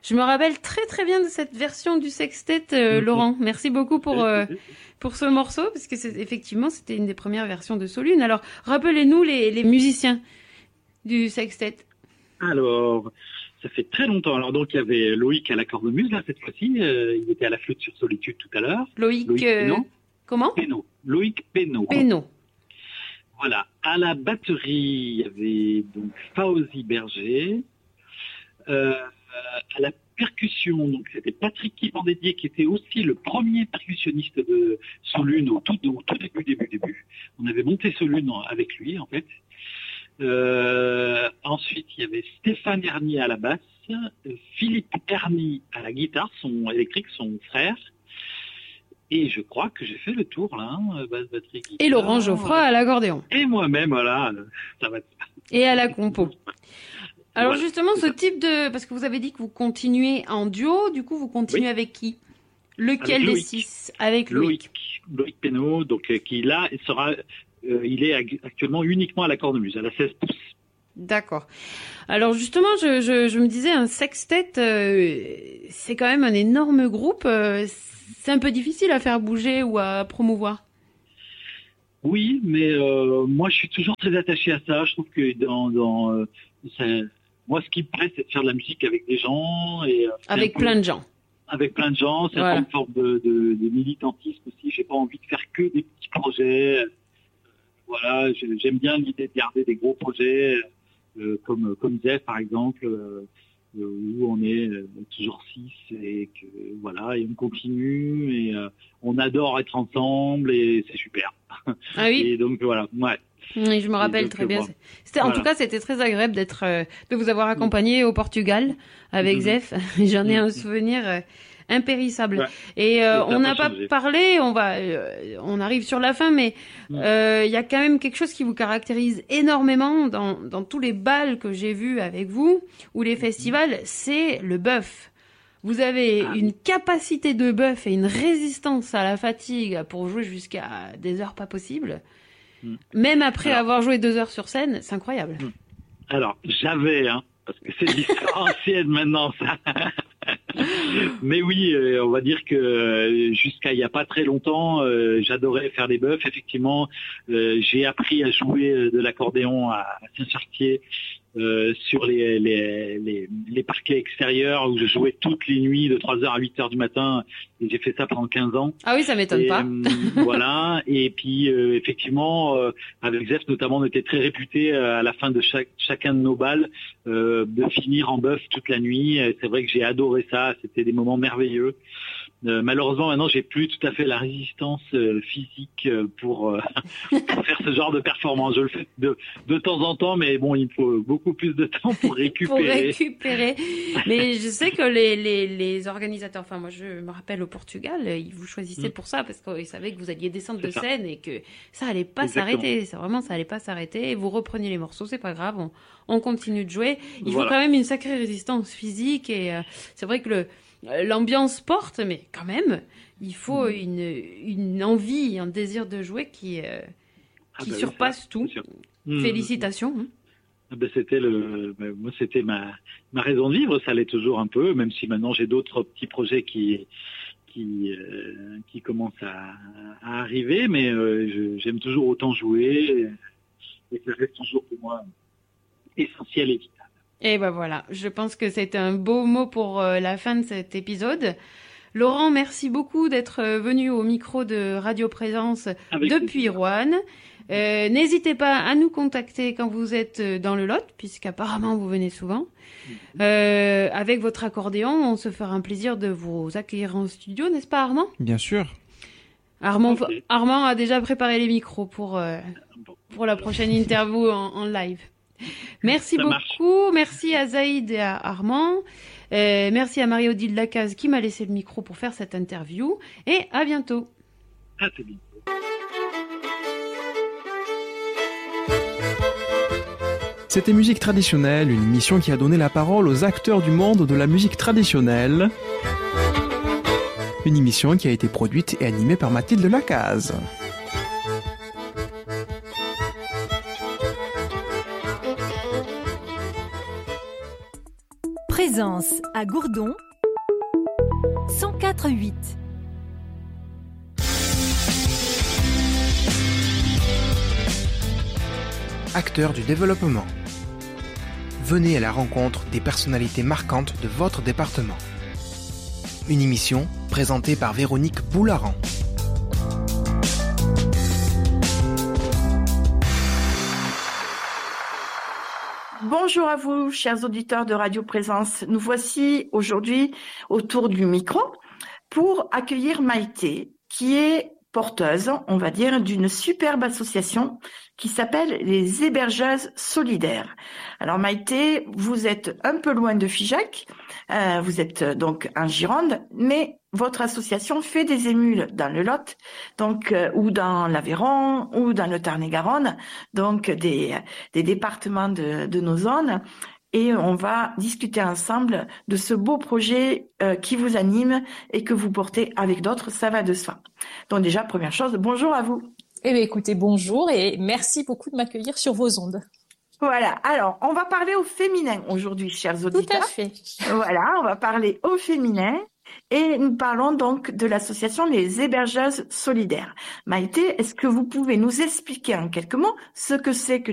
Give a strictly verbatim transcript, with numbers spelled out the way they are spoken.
Je me rappelle très très bien de cette version du sextet, euh, Laurent. Merci beaucoup pour euh, pour ce morceau, parce que c'est, effectivement, c'était une des premières versions de Solune. Alors, rappelez-nous les, les musiciens du sextet. Alors, ça fait très longtemps. Alors donc, il y avait Loïc à la cornemuse, là, cette fois-ci. Euh, il était à la flûte sur Solitude tout à l'heure. Loïc, Loïc euh, Pénaud. comment Pénaud. Loïc Pénaud. Pénaud. Voilà. À la batterie, il y avait donc Fauzi Berger. Euh, à la percussion, donc c'était Patrick Kipandédier qui était aussi le premier percussionniste de Solune au tout, au tout début, début, début. On avait monté Solune avec lui, en fait. Euh, ensuite, il y avait Stéphane Hernier à la basse, Philippe Herny à la guitare, son électrique, son frère. Et je crois que j'ai fait le tour, là, hein, basse, batterie, guitare. Et Laurent Geoffroy à l'accordéon. Et moi-même, voilà, ça va. Et à la compo. Alors Voilà, justement, ce type de... Parce que vous avez dit que vous continuez en duo, du coup, vous continuez Oui. avec qui? Lequel Avec des Loïc. six? Avec Loïc. Loïc, Loïc Pénaud, donc, euh, qui là, il sera, euh, il est ag- actuellement uniquement à la cornemuse, à la seize pouces. D'accord. Alors justement, je, je, je me disais, un sextet, euh, c'est quand même un énorme groupe. euh, c'est un peu difficile à faire bouger ou à promouvoir. Oui, mais euh, moi, je suis toujours très attaché à ça. Je trouve que dans, dans euh, ça- moi, ce qui me plaît, c'est de faire de la musique avec des gens et euh, c'est Avec un peu- plein de gens. avec plein de gens. C'est Voilà. une forme de, de, de militantisme aussi. J'ai pas envie de faire que des petits projets. Euh, Voilà, j'ai- j'aime bien l'idée de garder des gros projets euh, comme comme Zef par exemple, euh, où on est euh, toujours six et que voilà, et on continue et euh, on adore être ensemble et c'est super. Ah oui. Et donc voilà, ouais. Oui, je me rappelle donc, très bien. voilà. C'était, en Voilà. tout cas, c'était très agréable d'être, euh, de vous avoir accompagné au Portugal avec Mhm. Zef. J'en ai un Mhm. souvenir euh, impérissable. Ouais. Et euh, Ça a on n'a pas pas changé. parlé, on va, euh, on arrive sur la fin, mais Mhm. euh, il y a quand même quelque chose qui vous caractérise énormément dans, dans tous les bals que j'ai vus avec vous ou les festivals, c'est le bœuf. Vous avez Ah. une capacité de bœuf et une résistance à la fatigue pour jouer jusqu'à des heures pas possibles. Mm. Même après Alors. avoir joué deux heures sur scène, c'est incroyable. Alors, j'avais, hein, parce que c'est différentiel maintenant, ça. Mais oui, euh, on va dire que euh, jusqu'à il y a pas très longtemps, euh, j'adorais faire des bœufs. Effectivement, euh, j'ai appris à jouer euh, de l'accordéon à Saint-Chartier euh, sur les, les, les, les parquets extérieurs où je jouais toutes les nuits de trois heures à huit heures du matin. Et j'ai fait ça pendant quinze ans. Ah oui, ça m'étonne Et, pas. euh, voilà. Et puis euh, effectivement, euh, avec Zef notamment, on était très réputés euh, à la fin de chaque, chacun de nos balles euh, de finir en bœuf toute la nuit. Et c'est vrai que j'ai adoré ça. C'était des moments merveilleux. Euh, malheureusement, maintenant, j'ai plus tout à fait la résistance euh, physique euh, pour, euh, pour faire ce genre de performance. Je le fais de, de temps en temps, mais bon, il faut beaucoup plus de temps pour Pour récupérer. récupérer. Mais je sais que les, les, les organisateurs, enfin moi je me rappelle au Portugal, ils vous choisissaient Mm. pour ça parce qu'ils savaient que vous alliez descendre de C'est ça. scène et que ça allait pas Exactement. s'arrêter. C'est vraiment ça allait pas s'arrêter. Et vous reprenez les morceaux, c'est pas grave, on, on continue de jouer. Il Voilà. faut quand même une sacrée résistance physique et euh, c'est vrai que le l'ambiance porte, mais quand même il faut Mm. une une envie, un désir de jouer qui euh, Ah qui bah oui, surpasse ça, tout. bien sûr. Mm. Félicitations. hein. Ah ben, c'était le, ben, moi c'était ma ma raison de vivre, ça l'est toujours un peu, même si maintenant j'ai d'autres petits projets qui qui euh, qui commencent à, à arriver, mais euh, je- j'aime toujours autant jouer et, et ça reste toujours pour moi essentiel et vital. Et ben voilà, je pense que c'est un beau mot pour euh, la fin de cet épisode. Laurent, merci beaucoup d'être euh, venu au micro de Radio Présence Avec depuis plaisir. Roanne. Euh, n'hésitez pas à nous contacter quand vous êtes euh, dans le Lot, puisqu'apparemment vous venez souvent. Euh, avec votre accordéon, on se fera un plaisir de vous accueillir en studio, n'est-ce pas Armand? Bien sûr. Armand, Ok. Armand a déjà préparé les micros pour, euh, Bon. pour la prochaine interview en, en live. Merci Ça marche. beaucoup, merci à Zaïd et à Armand, euh, merci à Marie-Odile Lacaze qui m'a laissé le micro pour faire cette interview, et à bientôt. Ah, c'est bien. C'était Musique traditionnelle, une émission qui a donné la parole aux acteurs du monde de la musique traditionnelle. Une émission qui a été produite et animée par Mathilde Lacaze. Présence à Gourdon cent quatre virgule huit. Acteurs du développement. Venez à la rencontre des personnalités marquantes de votre département. Une émission présentée par Véronique Boularan. Bonjour à vous, chers auditeurs de Radio Présence. Nous voici aujourd'hui autour du micro pour accueillir Maïté, qui est porteuse, on va dire, d'une superbe association qui s'appelle les Hébergeuses Solidaires. Alors Maïté, vous êtes un peu loin de Figeac, euh, vous êtes donc en Gironde, mais votre association fait des émules dans le Lot, donc euh, ou dans l'Aveyron, ou dans le Tarn-et-Garonne, donc des, des départements de, de nos zones. Et on va discuter ensemble de ce beau projet euh, qui vous anime et que vous portez avec d'autres, ça va de soi. Donc déjà, première chose, bonjour à vous. Eh bien, écoutez, bonjour et merci beaucoup de m'accueillir sur vos ondes. Voilà, alors on va parler au féminin aujourd'hui, chers auditeurs. Tout à fait. Voilà, on va parler au féminin et nous parlons donc de l'association Les Hébergeuses Solidaires. Maïté, est-ce que vous pouvez nous expliquer en quelques mots ce que c'est que